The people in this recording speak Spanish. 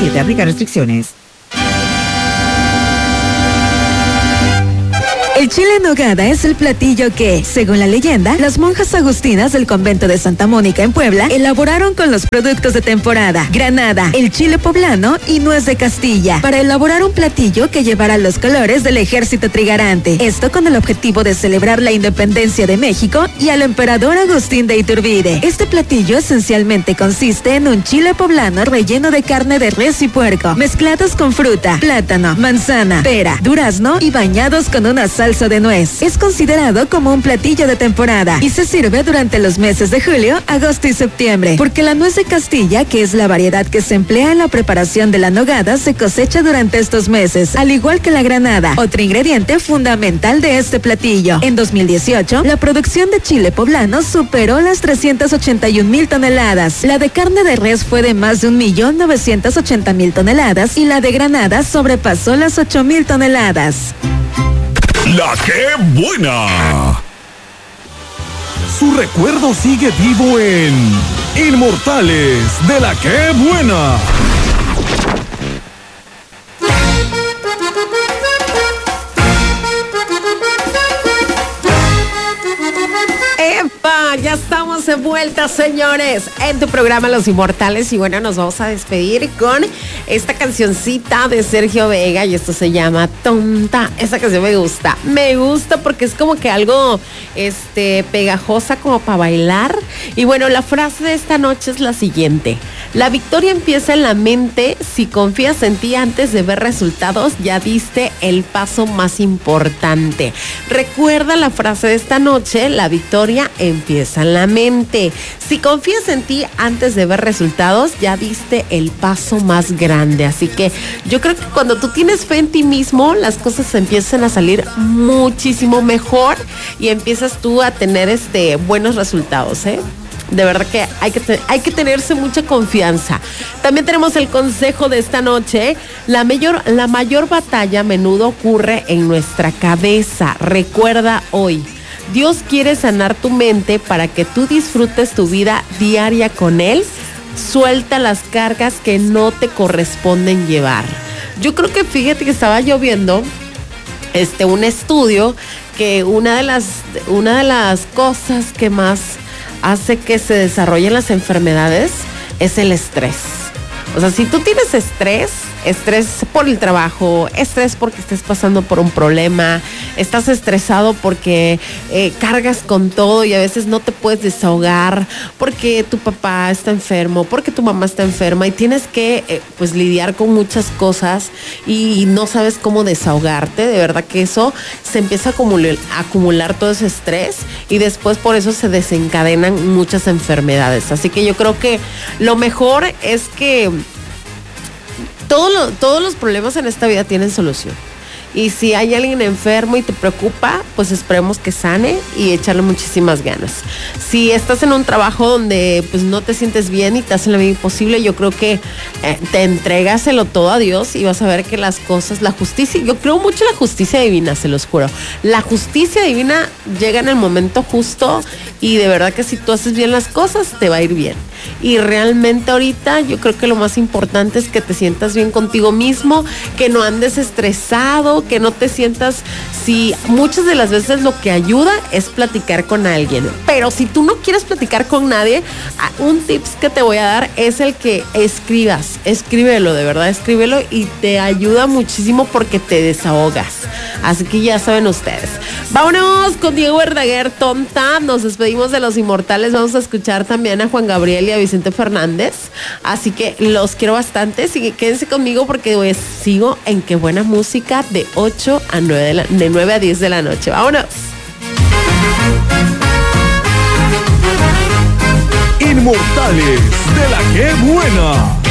2017. Aplica restricciones. El chile en nogada es el platillo que, según la leyenda, las monjas agustinas del convento de Santa Mónica en Puebla elaboraron con los productos de temporada: granada, el chile poblano y nuez de Castilla, para elaborar un platillo que llevara los colores del ejército trigarante. Esto con el objetivo de celebrar la independencia de México y al emperador Agustín de Iturbide. Este platillo esencialmente consiste en un chile poblano relleno de carne de res y puerco, mezclados con fruta, plátano, manzana, pera, durazno y bañados con una salsa de nuez. Es considerado como un platillo de temporada y se sirve durante los meses de julio, agosto y septiembre, porque la nuez de Castilla, que es la variedad que se emplea en la preparación de la nogada, se cosecha durante estos meses, al igual que la granada, otro ingrediente fundamental de este platillo. En 2018, la producción de chile poblano superó las 381,000 toneladas. La de carne de res fue de más de 1,980,000 toneladas y la de granada sobrepasó las 8,000 toneladas. ¡La que buena! Su recuerdo sigue vivo en Inmortales de la que buena. ¡Epa! Ya estamos de vuelta, señores, en tu programa Los Inmortales. Y bueno, nos vamos a despedir con esta cancioncita de Sergio Vega y esto se llama Tonta. Esta canción me gusta porque es como que algo pegajosa como para bailar. Y bueno, la frase de esta noche es la siguiente: la victoria empieza en la mente. Si confías en ti antes de ver resultados, ya diste el paso más importante. Recuerda la frase de esta noche: la victoria empieza en la mente. Si confías en ti antes de ver resultados, ya diste el paso más grande. Así que yo creo que cuando tú tienes fe en ti mismo, las cosas empiezan a salir muchísimo mejor y empiezas tú a tener buenos resultados, ¿eh? De verdad que hay que tenerse mucha confianza. También tenemos el consejo de esta noche. La mayor batalla a menudo ocurre en nuestra cabeza. Recuerda hoy: Dios quiere sanar tu mente para que tú disfrutes tu vida diaria con Él. Suelta las cargas que no te corresponden llevar. Yo creo que, fíjate que estaba yo viendo un estudio que una de las cosas que más hace que se desarrollen las enfermedades es el estrés. O sea, si tú tienes estrés por el trabajo, estrés porque estés pasando por un problema, estás estresado porque cargas con todo y a veces no te puedes desahogar porque tu papá está enfermo, porque tu mamá está enferma y tienes que lidiar con muchas cosas y no sabes cómo desahogarte. De verdad que eso se empieza a acumular todo ese estrés y después por eso se desencadenan muchas enfermedades. Así que yo creo que lo mejor es que todos los problemas en esta vida tienen solución. Y si hay alguien enfermo y te preocupa, pues esperemos que sane y echarle muchísimas ganas. Si estás en un trabajo donde pues no te sientes bien y te hacen la vida imposible, yo creo que te entregaselo todo a Dios y vas a ver que las cosas, la justicia, yo creo mucho en la justicia divina, se los juro. La justicia divina llega en el momento justo y de verdad que si tú haces bien las cosas, te va a ir bien. Y realmente ahorita yo creo que lo más importante es que te sientas bien contigo mismo, que no andes estresado, que no te sientas... Si muchas de las veces lo que ayuda es platicar con alguien, pero si tú no quieres platicar con nadie, un tips que te voy a dar es el que escríbelo, de verdad, escríbelo y te ayuda muchísimo porque te desahogas. Así que ya saben ustedes. Vámonos con Diego Verdaguer, Tonta. Nos despedimos de Los Inmortales. Vamos a escuchar también a Juan Gabriel y a Vicente Fernández. Así que los quiero bastante. Así que quédense conmigo porque sigo en Qué Buena Música de 8 a 9 de 9 a 10 de la noche. ¡Vámonos! Inmortales de la que buena.